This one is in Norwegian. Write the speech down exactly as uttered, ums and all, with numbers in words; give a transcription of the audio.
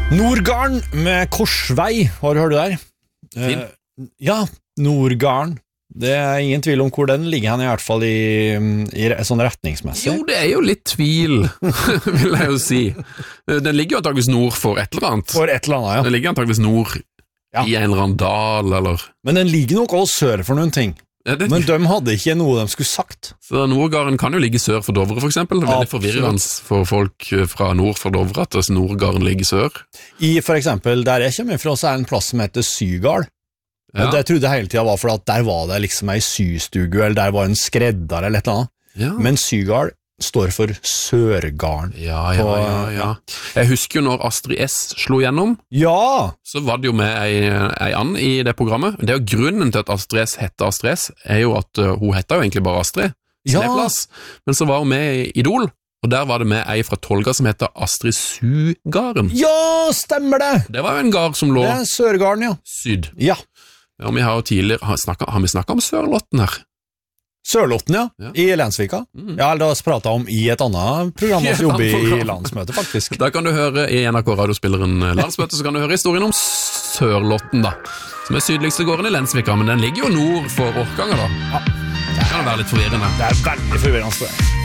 Nordgarden med korsvei, har du hørt det der? Fin. Uh, ja, Nordgarden. Det er ingen tvil om hvor den ligger hen, i hvert fall i, i sånn retningsmessig. Jo, det er jo litt tvil, vil jeg jo si. Den ligger jo antageligvis nord for et eller annet. For et eller annet, ja. Den ligger antageligvis nord ja. I en eller annen dal, eller... Men den ligger nok også sør for noen ting. Ja, det... Men de hadde ikke noe de skulle sagt. Så Nordgarden kan jo ligge sør for Dovre, for eksempel. Det er veldig forvirrende for folk fra nord for Dovre, at Nordgarden ligger sør. I, for eksempel, der jeg kommer fra, så er en plass som heter Sygard. Ja. Det trodde jeg hele tiden var for at der var det liksom en systugu, eller der var en skredder, eller et eller annet. Ja. Men Sygard står for Sørgarden. Ja, ja, ja, ja. Jeg husker jo når Astrid S slo gjennom. Ja! Så var det jo med ei, ei and i det programmet. Det er jo grunnen til at Astrid S heter Astrid S, er jo at uh, hun heter jo egentlig bare Astrid. Ja. Men så var hun med i Idol, og der var det med ei fra Tolga som heter Astrid Sugarden. Ja, stemmer det! Det var jo en gard som lå... Det er Sørgarden, ja. Syd. Ja. Ja, vi har jo tidligere, har, snakket, har vi snakket om Sørlotten her? Sørlotten, ja, ja. I Lensvika. Mm. Ja, eller da pratet om i et annet program som jobber i landsmøtet, faktisk. Da kan du høre i N R K-radiospilleren landsmøtet, så kan du høre historien om Sørlotten, da. Som er sydligste gården i Lensvika, men den ligger jo nord for Orkanger, da. Ja. Det kan jo være litt forvirrende. Det er veldig forvirrende, det.